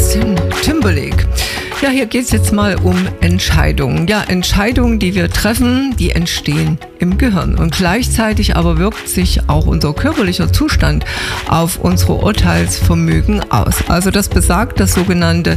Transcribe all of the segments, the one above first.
Justin Timberlake. Ja, hier geht es jetzt mal um Entscheidungen. Ja, Entscheidungen, die wir treffen, die entstehen im Gehirn. Und gleichzeitig aber wirkt sich auch unser körperlicher Zustand auf unsere Urteilsvermögen aus. Also das besagt das sogenannte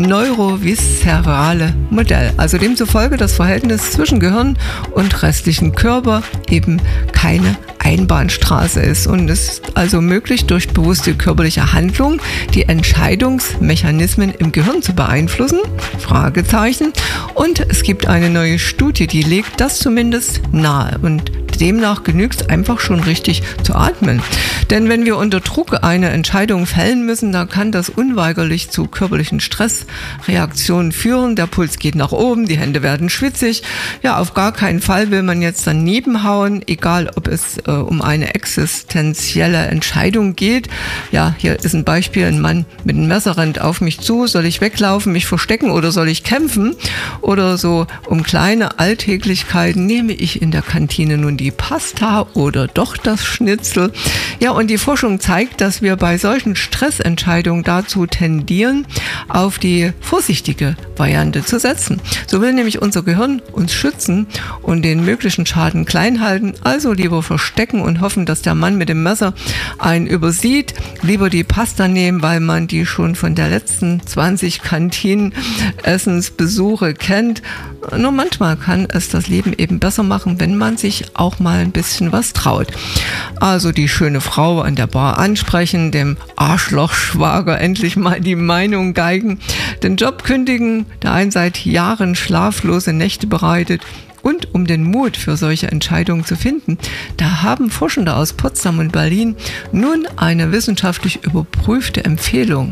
neuroviszerale Modell. Also demzufolge das Verhältnis zwischen Gehirn und restlichen Körper eben keine Einbahnstraße ist. Und es ist also möglich, durch bewusste körperliche Handlung die Entscheidungsmechanismen im Gehirn zu beeinflussen. Fragezeichen. Und es gibt eine neue Studie, die legt das zumindest nahe. Und demnach genügt es einfach schon richtig zu atmen. Denn wenn wir unter Druck eine Entscheidung fällen müssen, dann kann das unweigerlich zu körperlichen Stressreaktionen führen. Der Puls geht nach oben, die Hände werden schwitzig. Ja, auf gar keinen Fall will man jetzt daneben hauen, egal ob es um eine existenzielle Entscheidung geht. Ja, hier ist ein Beispiel, ein Mann mit einem Messer rennt auf mich zu, soll ich weglaufen, mich verstecken oder soll ich kämpfen? Oder so um kleine Alltäglichkeiten, nehme ich in der Kantine nun die Pasta oder doch das Schnitzel? Ja, und die Forschung zeigt, dass wir bei solchen Stressentscheidungen dazu tendieren, auf die vorsichtige Variante zu setzen. So will nämlich unser Gehirn uns schützen und den möglichen Schaden klein halten, also lieber verstecken und hoffen, dass der Mann mit dem Messer einen übersieht, lieber die Pasta nehmen, weil man die schon von der letzten 20 Kantinenessensbesuche kennt. Nur manchmal kann es das Leben eben besser machen, wenn man sich auch mal ein bisschen was traut. Also die schöne Frau an der Bar ansprechen, dem Arschlochschwager endlich mal die Meinung geigen, den Job kündigen, der einen seit Jahren schlaflose Nächte bereitet. Und um den Mut für solche Entscheidungen zu finden, da haben Forschende aus Potsdam und Berlin nun eine wissenschaftlich überprüfte Empfehlung.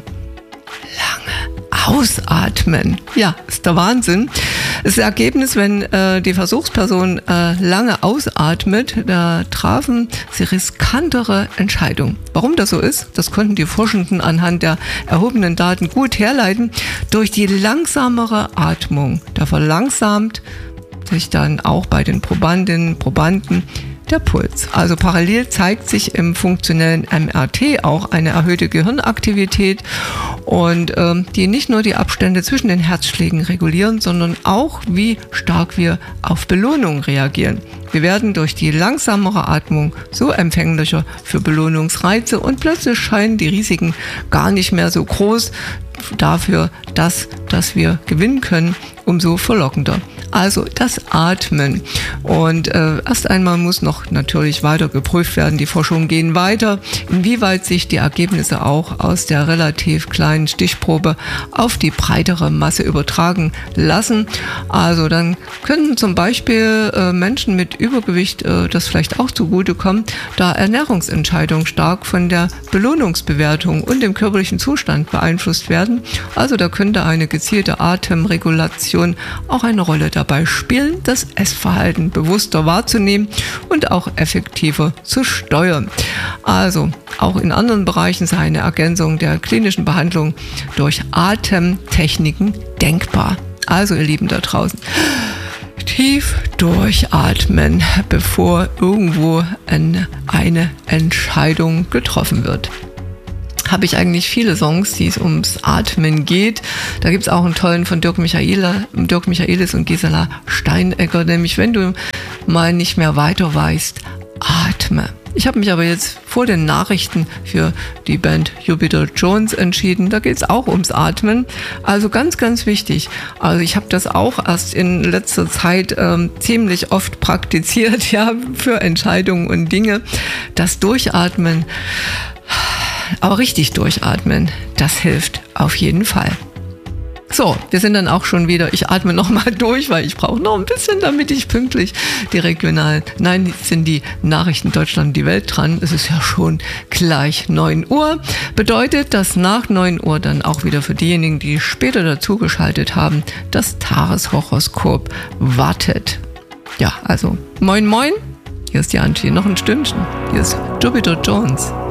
Lange ausatmen. Ja, ist der Wahnsinn. Das Ergebnis, wenn die Versuchsperson lange ausatmet, da trafen sie riskantere Entscheidungen. Warum das so ist, das konnten die Forschenden anhand der erhobenen Daten gut herleiten. Durch die langsamere Atmung, da verlangsamt sich dann auch bei den Probandinnen und Probanden der Puls. Also parallel zeigt sich im funktionellen MRT auch eine erhöhte Gehirnaktivität und die nicht nur die Abstände zwischen den Herzschlägen regulieren, sondern auch, wie stark wir auf Belohnung reagieren. Wir werden durch die langsamere Atmung so empfänglicher für Belohnungsreize und plötzlich scheinen die Risiken gar nicht mehr so groß dafür, dass wir gewinnen können, umso verlockender. Also das Atmen. Und erst einmal muss noch natürlich weiter geprüft werden. Die Forschungen gehen weiter, inwieweit sich die Ergebnisse auch aus der relativ kleinen Stichprobe auf die breitere Masse übertragen lassen. Also dann könnten zum Beispiel Menschen mit Übergewicht das vielleicht auch zugutekommen, da Ernährungsentscheidungen stark von der Belohnungsbewertung und dem körperlichen Zustand beeinflusst werden. Also da könnte eine gezielte Atemregulation auch eine Rolle dabei spielen, das Essverhalten bewusster wahrzunehmen und auch effektiver zu steuern. Also auch in anderen Bereichen sei eine Ergänzung der klinischen Behandlung durch Atemtechniken denkbar. Also ihr Lieben da draußen, tief durchatmen, bevor irgendwo eine Entscheidung getroffen wird. Habe ich eigentlich viele Songs, die es ums Atmen geht. Da gibt es auch einen tollen von Dirk Michaelis und Gisela Steinegger, nämlich wenn du mal nicht mehr weiter weißt, atme. Ich habe mich aber jetzt vor den Nachrichten für die Band Jupiter Jones entschieden. Da geht es auch ums Atmen. Also ganz, ganz wichtig. Also ich habe das auch erst in letzter Zeit ziemlich oft praktiziert, ja, für Entscheidungen und Dinge. Das Durchatmen, aber richtig durchatmen, das hilft auf jeden Fall. So, wir sind dann auch schon wieder, ich atme nochmal durch, weil ich brauche noch ein bisschen, damit ich pünktlich sind die Nachrichten Deutschland und die Welt dran. Es ist ja schon gleich 9 Uhr. Bedeutet, dass nach 9 Uhr dann auch wieder für diejenigen, die später dazugeschaltet haben, das Tageshoroskop wartet. Ja, also moin moin, hier ist die Antje, noch ein Stündchen. Hier ist Jupiter Jones.